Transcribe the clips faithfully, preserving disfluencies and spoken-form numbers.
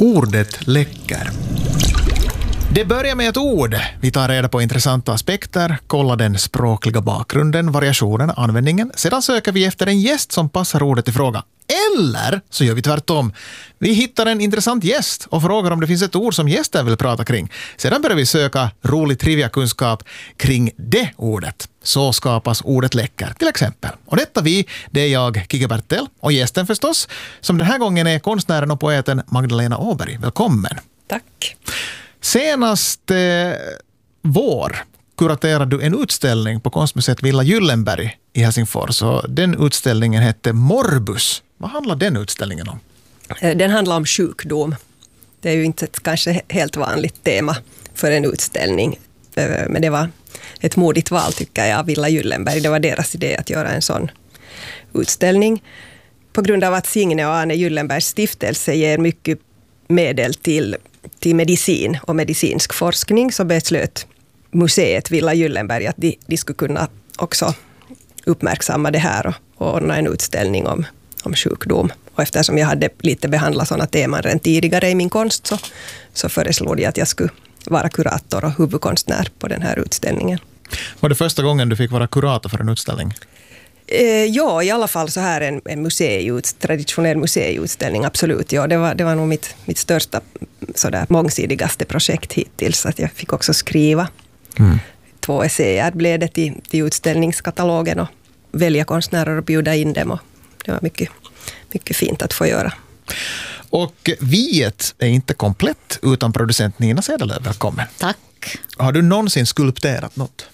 Ordet läcker. Det börjar med ett ord. Vi tar reda på intressanta aspekter, kollar den språkliga bakgrunden, variationen, användningen. Sedan söker vi efter en gäst som passar ordet i fråga. Eller så gör vi tvärtom. Vi hittar en intressant gäst och frågar om det finns ett ord som gästen vill prata kring. Sedan börjar vi söka rolig trivia-kunskap kring det ordet. Så skapas ordet läcker, till exempel. Och detta vi, det är jag, Kike Bertel, och gästen förstås, som den här gången är konstnären och poeten Magdalena Åberg. Välkommen. Tack. Senast eh, vår kuraterade du en utställning på konstmuseet Villa Gyllenberg i Helsingfors. Och den utställningen hette Morbus. Vad handlar den utställningen om? Den handlar om sjukdom. Det är ju inte ett kanske helt vanligt tema för en utställning. Men det var ett modigt val tycker jag av Villa Gyllenberg. Det var deras idé att göra en sån utställning. På grund av att Signe och Arne Gyllenbergs stiftelse ger mycket medel till, till medicin och medicinsk forskning, så beslöt museet Villa Gyllenberg att de, de skulle kunna också uppmärksamma det här och, och ordna en utställning om, om sjukdom. Och eftersom jag hade lite behandlat sådana teman redan tidigare i min konst, så, så föreslog jag att jag skulle vara kurator och huvudkonstnär på den här utställningen. Var det första gången du fick vara kurator för en utställning? Eh, ja, i alla fall så här en, en museiut, traditionell museiutställning, absolut. Ja, det var, det var nog mitt, mitt största, sådär mångsidigaste projekt hittills. Att jag fick också skriva. Mm. Två essäer blev det till, till utställningskatalogen och välja konstnärer och bjuda in dem. Och det var mycket, mycket fint att få göra. Och viet är inte komplett utan producent Nina Sedelöv. Välkommen. Tack. Har du någonsin skulpterat något?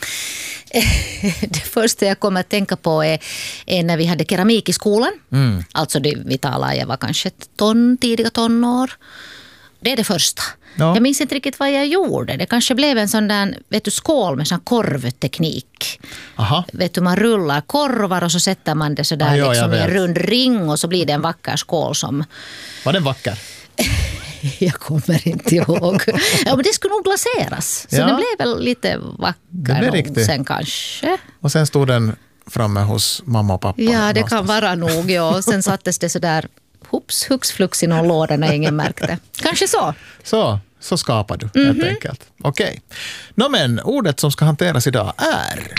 Det första jag kommer att tänka på är, är när vi hade keramik i skolan. Mm. Alltså det, vi talar, jag var kanske ton, tidiga tonår. Det är det första. Ja. Jag minns inte riktigt vad jag gjorde. Det kanske blev en sån där, vet du, skål med sån korvteknik. Aha. Vet du, man rullar korvar och så sätter man det så där ah, ja, liksom i en rund ring och så blir det en vacker skål som... Var den vacker? Jag kommer inte ihåg. Ja, men det skulle nog glaseras. Så ja. Den blev väl lite vacker sen kanske. Och sen stod den framme hos mamma och pappa. Ja, det någonstans. Kan vara nog. Ja. Och sen sattes det så där hoops, hux, flux i någon låda när ingen märkte. Kanske så. Så, så skapar du mm-hmm. helt enkelt. Okej. Okay. Nå men, ordet som ska hanteras idag är...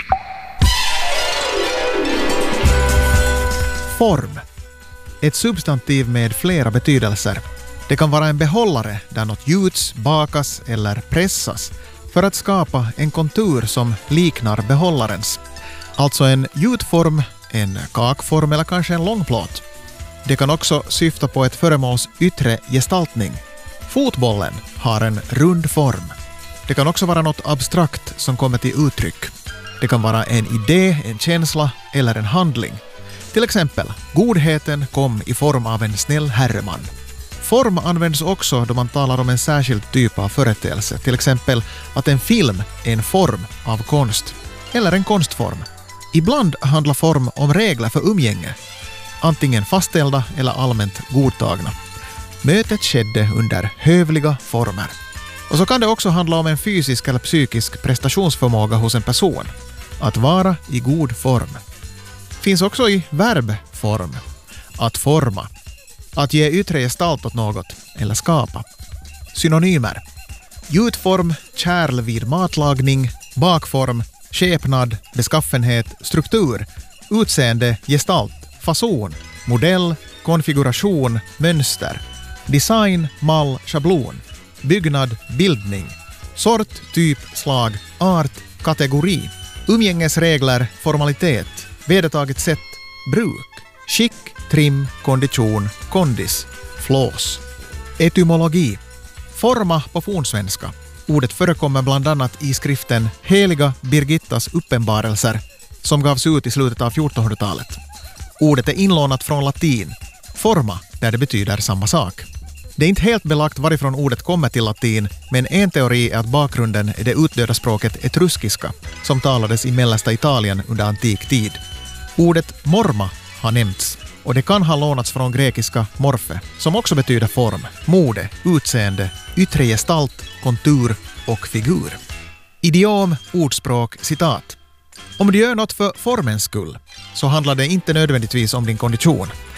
Form. Ett substantiv med flera betydelser. Det kan vara en behållare där något gjuts, bakas eller pressas för att skapa en kontur som liknar behållarens. Alltså en gjutform, en kakform eller kanske en långplåt. Det kan också syfta på ett föremåls yttre gestaltning. Fotbollen har en rund form. Det kan också vara något abstrakt som kommer till uttryck. Det kan vara en idé, en känsla eller en handling. Till exempel, godheten kom i form av en snäll herreman. Form används också då man talar om en särskild typ av företeelse. Till exempel att en film är en form av konst. Eller en konstform. Ibland handlar form om regler för umgänge. Antingen fastställda eller allmänt godtagna. Mötet skedde under hövliga former. Och så kan det också handla om en fysisk eller psykisk prestationsförmåga hos en person. Att vara i god form. Finns också i verbform. Att forma. Att ge yttre gestalt åt något eller skapa. Synonymer. Gjutform, kärl vid matlagning, bakform, skepnad, beskaffenhet, struktur, utseende, gestalt, fason, modell, konfiguration, mönster, design, mall, schablon, byggnad, bildning, sort, typ, slag, art, kategori, umgängesregler, formalitet, vedertaget sätt, bruk, skick, trim, kondition, kondis, flås. Etymologi. Forma på fornsvenska. Ordet förekommer bland annat i skriften Heliga Birgittas uppenbarelser som gavs ut i slutet av fjortonhundratalet. Ordet är inlånat från latin. Forma, där det betyder samma sak. Det är inte helt belagt varifrån ordet kommer till latin, men en teori är att bakgrunden är det utdöda språket etruskiska som talades i mellersta Italien under antik tid. Ordet morma har nämnts. Och det kan ha lånats från grekiska morfe, som också betyder form, mode, utseende, yttre gestalt, kontur och figur. Idiom, ordspråk, citat. Om du gör något för formens skull så handlar det inte nödvändigtvis om din kondition.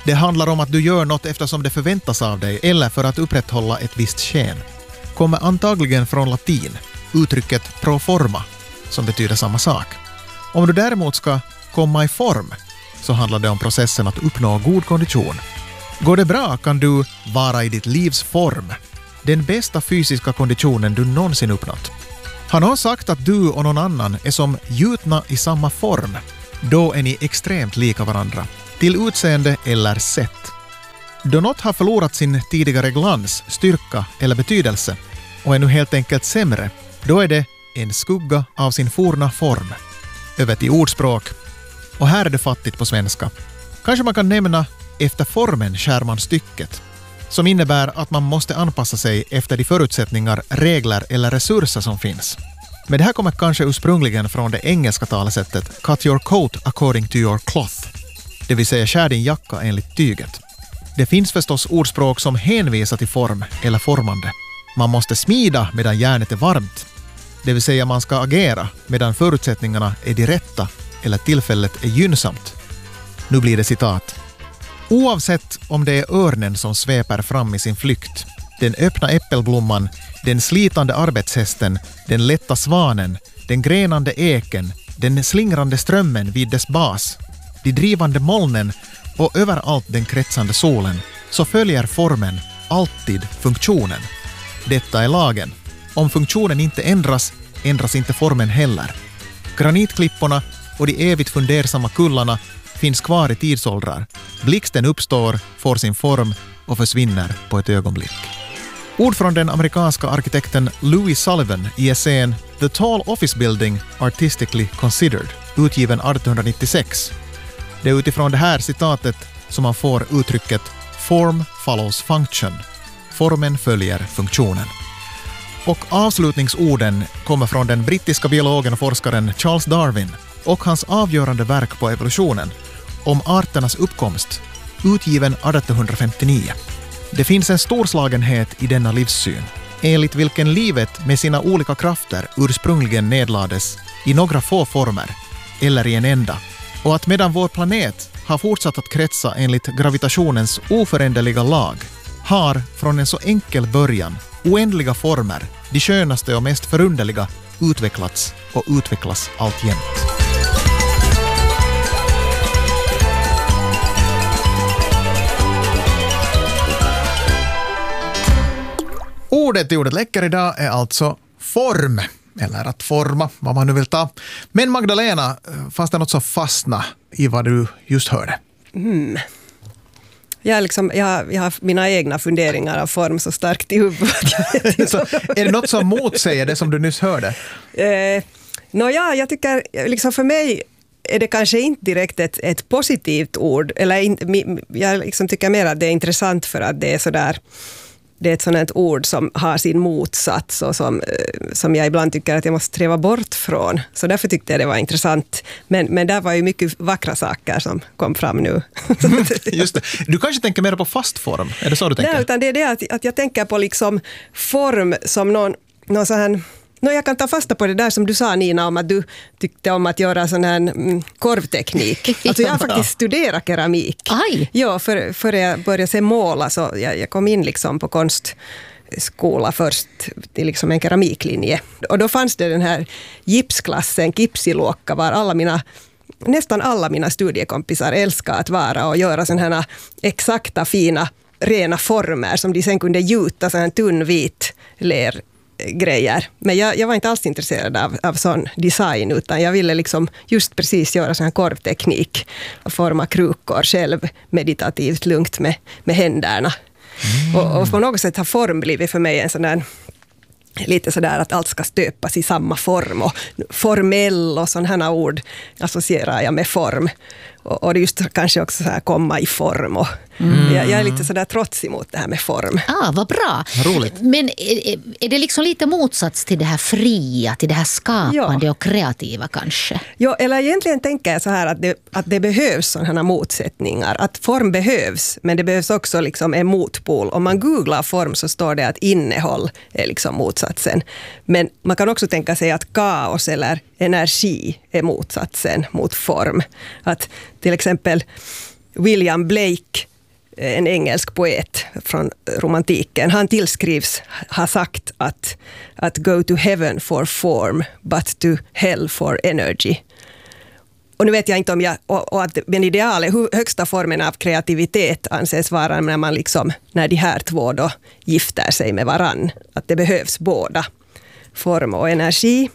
Det handlar om att du gör något eftersom det förväntas av dig eller för att upprätthålla ett visst sken. Kommer antagligen från latin, uttrycket pro forma, som betyder samma sak. Om du däremot ska komma i form så handlar det om processen att uppnå god kondition. Går det bra kan du vara i ditt livs form. Den bästa fysiska konditionen du någonsin uppnått. Har någon sagt att du och någon annan är som gjutna i samma form? Då är ni extremt lika varandra. Till utseende eller sätt. Då något har förlorat sin tidigare glans, styrka eller betydelse och är nu helt enkelt sämre, då är det en skugga av sin forna form. Över till ordspråk. Och här är det fattigt på svenska. Kanske man kan nämna efter formen skär man stycket, som innebär att man måste anpassa sig efter de förutsättningar, regler eller resurser som finns. Men det här kommer kanske ursprungligen från det engelska talesättet cut your coat according to your cloth, det vill säga skär din jacka enligt tyget. Det finns förstås ordspråk som hänvisar till form eller formande. Man måste smida medan järnet är varmt, det vill säga man ska agera medan förutsättningarna är de rätta eller tillfället är gynnsamt. Nu blir det citat. Oavsett om det är örnen som sveper fram i sin flykt, den öppna äppelblomman, den slitande arbetshästen, den lätta svanen, den grenande eken, den slingrande strömmen vid dess bas, de drivande molnen och överallt den kretsande solen, så följer formen alltid funktionen. Detta är lagen. Om funktionen inte ändras, ändras inte formen heller. Granitklipporna och de evigt fundersamma kullarna finns kvar i tidsåldrar. Blixten uppstår, får sin form och försvinner på ett ögonblick. Ord från den amerikanska arkitekten Louis Sullivan i essän The Tall Office Building Artistically Considered, utgiven arton nittiosex. Det är utifrån det här citatet som man får uttrycket form follows function. Formen följer funktionen. Och avslutningsorden kommer från den brittiska biologen och forskaren Charles Darwin och hans avgörande verk på evolutionen om arternas uppkomst, utgiven arton femtionio. Det finns en storslagenhet i denna livssyn, enligt vilken livet med sina olika krafter ursprungligen nedlades i några få former, eller i en enda, och att medan vår planet har fortsatt att kretsa enligt gravitationens oföränderliga lag, har från en så enkel början oändliga former, de skönaste och mest förunderliga, utvecklats och utvecklas alltjämt. Ordet i ordet läcker idag är alltså form, eller att forma, vad man nu vill ta. Men Magdalena, fanns det något som fastna i vad du just hörde? Mm. Jag, liksom, jag, jag har mina egna funderingar av form så starkt i huvudet. Så, är det något som motsäger det som du nyss hörde? Eh, no, ja, jag tycker, liksom för mig är det kanske inte direkt ett, ett positivt ord. Eller in, jag liksom tycker mer att det är intressant för att det är sådär. Det är ett sådant ord som har sin motsats och som, som jag ibland tycker att jag måste träva bort från. Så därför tyckte jag det var intressant. Men, men där var ju mycket vackra saker som kom fram nu. Just det. Du kanske tänker mer på fast form? Är det så du tänker? Nej, utan det är det att, att jag tänker på liksom form som någon, någon sån här... No, jag kan ta fasta på det där som du sa, Nina, om att du tyckte om att göra sån här mm, korvteknik. Alltså jag har faktiskt studerat keramik. Aj. Ja, för, för jag började se måla så jag, jag kom in liksom på konstskola först till liksom en keramiklinje. Och då fanns det den här gipsklassen, Kipsiluokka, var alla mina, nästan alla mina studiekompisar älskar att vara och göra sån här exakta, fina, rena former som de sen kunde gjuta sån här tunn vit ler grejer. Men jag, jag var inte alls intresserad av, av sån design, utan jag ville liksom just precis göra sån här korvteknik och forma krukor själv meditativt lugnt med, med händerna. Mm. Och, och på något sätt har form blivit för mig en sån där lite sådär att allt ska stöpas i samma form, och formell och sådana här ord associerar jag med form. Och, och just kanske också så här komma i form. Och mm. jag, jag är lite sådär trotsig mot det här med form. Ah, vad bra. Roligt. Men är, är det liksom lite motsats till det här fria, till det här skapande ja. och kreativa kanske? Ja, eller egentligen tänker jag så här att det, att det behövs sådana här motsättningar. Att form behövs, men det behövs också liksom en motpol. Om man googlar form så står det att innehåll är liksom motsatsen. Men man kan också tänka sig att kaos eller energi är motsatsen mot form. Att till exempel William Blake en engelsk poet från romantiken. Han tillskrivs ha sagt att, att go to heaven for form but to hell for energy. Och nu vet jag inte om jag, och, och att, men idealet, högsta formen av kreativitet anses vara när man liksom, när de här två då gifter sig med varann. Att det behövs båda, form och energi.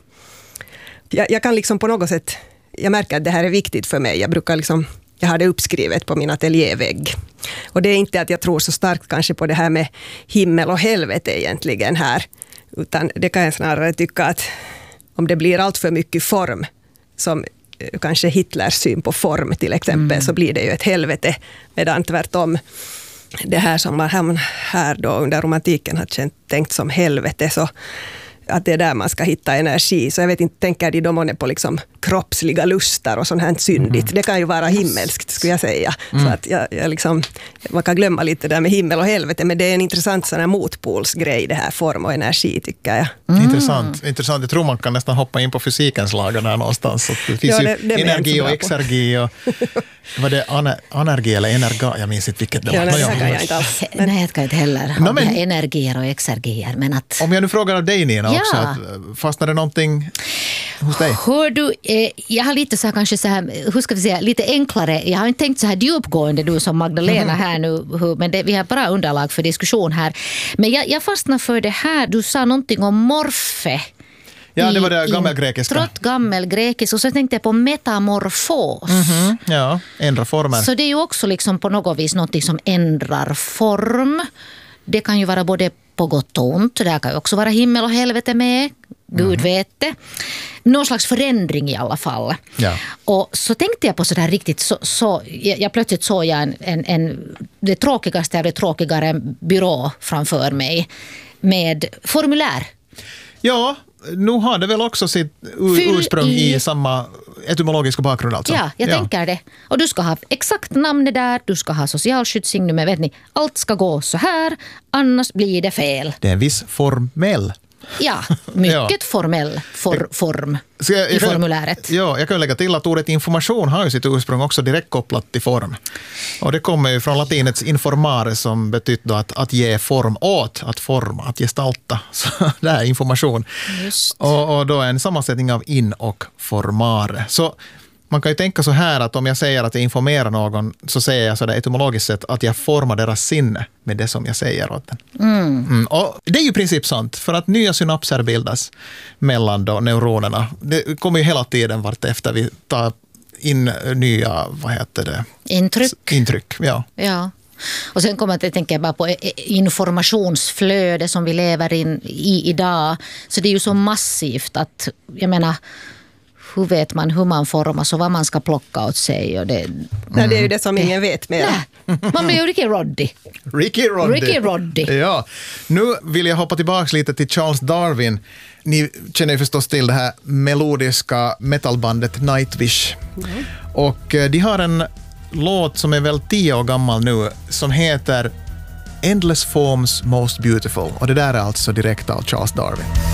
Jag, jag kan liksom på något sätt, jag märker att det här är viktigt för mig. Jag brukar liksom, jag har det uppskrivet på min ateljévägg. Och det är inte att jag tror så starkt kanske på det här med himmel och helvete egentligen här. Utan det kan jag snarare tycka att om det blir allt för mycket form, som kanske Hitlers syn på form till exempel, mm. så blir det ju ett helvete. Medan tvärtom, det här som man här då under romantiken har känt, tänkt som helvete, så att det är där man ska hitta energi. Så jag vet inte, tänker de då på liksom kroppsliga lustar och sånt här syndigt. Mm. Det kan ju vara himmelskt, skulle jag säga. Mm. Så att jag, jag liksom, man kan glömma lite där med himmel och helvete, men det är en intressant sån här motpolsgrej, det här form och energi, tycker jag. Mm. Intressant, intressant. Jag tror man kan nästan hoppa in på fysikens lagar där någonstans. Så det finns ja, det, det ju energi och exergi och var det ana, anergi eller energa? Jag minns inte vilket det ja, var. Nej, det kan jag inte alls. Men, nej, jag kan inte heller ha no, men, energier och exergier. Men att, om jag nu frågar dig, Nina, ja. också, att fastnade någonting hos dig? Hör du, eh, jag har lite så här, kanske så här, hur ska vi säga, lite enklare. Jag har inte tänkt så här djupgående du som Magdalena här nu, hur, men det, vi har bara underlag för diskussion här. Men jag, jag fastnar för det här, du sa någonting om morfe. Ja, det var det gammelgrekiska. Trott gammelgrekisk, och så tänkte jag på metamorfos. Mm-hmm. Ja, ändra former. Så det är ju också liksom på något vis något som ändrar form. Det kan ju vara både på gott och ont. Det kan ju också vara himmel och helvete med. Gud mm. vet det. Någon slags förändring i alla fall. Ja. Och så tänkte jag på sådär riktigt, så, så, jag, jag plötsligt såg jag en, en, en, det tråkigaste av det tråkigare byrå framför mig med formulär. Ja, nu har det väl också sitt ursprung i, i samma etymologiska bakgrund alltså. Ja, jag ja. tänker det. Och du ska ha exakt namnet där, du ska ha socialskyddsignummer, vet ni, allt ska gå så här, annars blir det fel. Det är en viss formell. Ja, mycket ja. formell for, form jag, jag, i formuläret. Ja, jag kan lägga till att ordet information har ju sitt ursprung också direkt kopplat till form. Och det kommer ju från latinets informare som betyder att, att ge form åt, att forma, att gestalta. Så det är information. Just. Och, och då är en sammansättning av in och formare. Så man kan ju tänka så här att om jag säger att jag informerar någon, så säger jag så där etymologiskt sett att jag formar deras sinne med det som jag säger åt den. Mm. Mm. Och det är ju i princip sant, för att nya synapser bildas mellan då neuronerna. Det kommer ju hela tiden vart efter vi tar in nya, vad heter det? Intryck. Intryck, ja. Ja. Och sen kommer jag att tänka bara på informationsflöde som vi lever in i idag. Så det är ju så massivt att, jag menar, hur vet man hur man formas och vad man ska plocka åt sig? Och det, mm. Nej, det är ju det som det, ingen vet mer. Man blir ju Ricky Roddy. Ricky Roddy. Ricky Roddy. Ja. Nu vill jag hoppa tillbaka lite till Charles Darwin. Ni känner ju förstås till det här melodiska metalbandet Nightwish. Mm. Och de har en låt som är väl tio år gammal nu som heter Endless Forms Most Beautiful. Och det där är alltså direkt av Charles Darwin.